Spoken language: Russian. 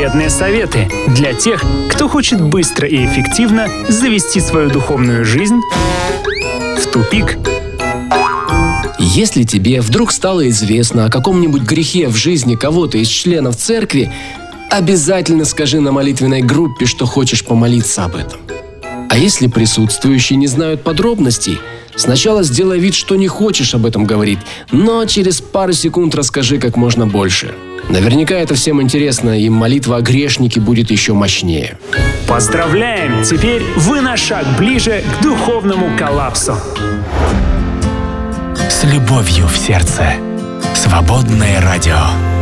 полезные советы для тех, кто хочет быстро и эффективно завести свою духовную жизнь в тупик. Если тебе вдруг стало известно о каком-нибудь грехе в жизни кого-то из членов церкви, обязательно скажи на молитвенной группе, что хочешь помолиться об этом. А если присутствующие не знают подробностей, сначала сделай вид, что не хочешь об этом говорить, но через пару секунд расскажи как можно больше. Наверняка это всем интересно, и молитва о грешнике будет еще мощнее. Поздравляем! Теперь вы на шаг ближе к духовному коллапсу. С любовью в сердце. Свободное радио.